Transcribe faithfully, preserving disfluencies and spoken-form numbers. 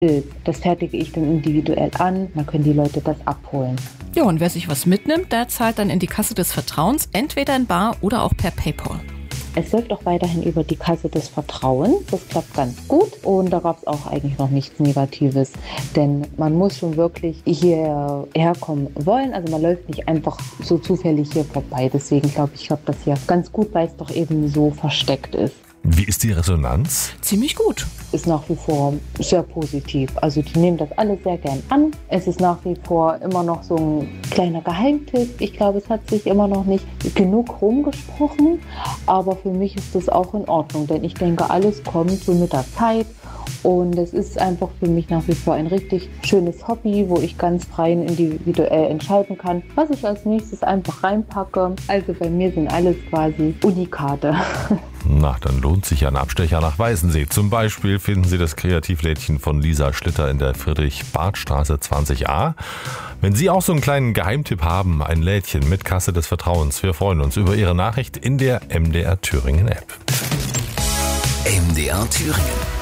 Bild. Das fertige ich dann individuell an, dann können die Leute das abholen. Ja, und wer sich was mitnimmt, der zahlt dann in die Kasse des Vertrauens, entweder in bar oder auch per PayPal. Es läuft auch weiterhin über die Kasse des Vertrauens. Das klappt ganz gut und da gab es auch eigentlich noch nichts Negatives. Denn man muss schon wirklich hierher kommen wollen. Also man läuft nicht einfach so zufällig hier vorbei. Deswegen glaube ich, klappt das hier ganz gut, weil es doch eben so versteckt ist. Wie ist die Resonanz? Ziemlich gut. Ist nach wie vor sehr positiv. Also die nehmen das alle sehr gern an. Es ist nach wie vor immer noch so ein kleiner Geheimtipp. Ich glaube, es hat sich immer noch nicht genug rumgesprochen. Aber für mich ist das auch in Ordnung, denn ich denke, alles kommt so mit der Zeit. Und es ist einfach für mich nach wie vor ein richtig schönes Hobby, wo ich ganz frei und individuell entscheiden kann, was ich als nächstes einfach reinpacke. Also bei mir sind alles quasi Unikate. Na, dann lohnt sich ein Abstecher nach Weißensee. Zum Beispiel finden Sie das Kreativlädchen von Lisa Schlitter in der Friedrich-Barth-Straße zwanzig a. Wenn Sie auch so einen kleinen Geheimtipp haben, ein Lädchen mit Kasse des Vertrauens, wir freuen uns über Ihre Nachricht in der M D R Thüringen App. M D R Thüringen.